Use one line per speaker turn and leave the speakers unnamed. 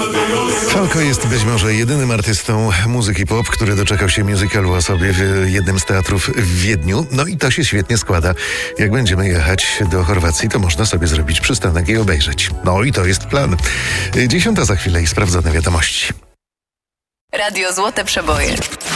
Falco jest być może jedynym artystą muzyki pop, który doczekał się musicalu o sobie w jednym z teatrów w Wiedniu. No i to się świetnie składa. Jak będziemy jechać do Chorwacji, to można sobie zrobić przystanek i obejrzeć. No i to jest plan. 10 za chwilę i sprawdzone wiadomości.
Radio Złote Przeboje.